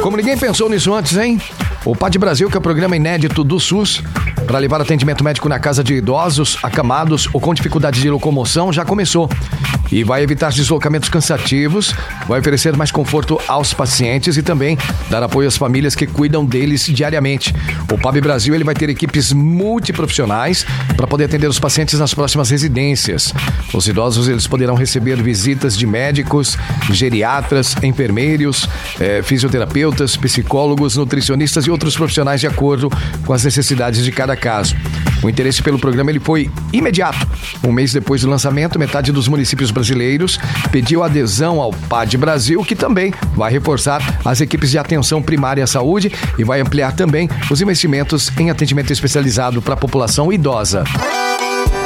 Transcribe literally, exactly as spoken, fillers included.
Como ninguém pensou nisso antes, hein? O P A D Brasil, que é o programa inédito do SUS para levar atendimento médico na casa de idosos, acamados ou com dificuldade de locomoção, já começou. E vai evitar deslocamentos cansativos, vai oferecer mais conforto aos pacientes e também dar apoio às famílias que cuidam deles diariamente. O P A B Brasil ele vai ter equipes multiprofissionais para poder atender os pacientes nas próximas residências. Os idosos eles poderão receber visitas de médicos, geriatras, enfermeiros, eh, fisioterapeutas, psicólogos, nutricionistas e outros profissionais de acordo com as necessidades de cada caso. O interesse pelo programa ele foi imediato. Um mês depois do lançamento, metade dos municípios brasileiros pediu adesão ao P A D Brasil, que também vai reforçar as equipes de atenção primária à saúde e vai ampliar também os investimentos em atendimento especializado para a população idosa.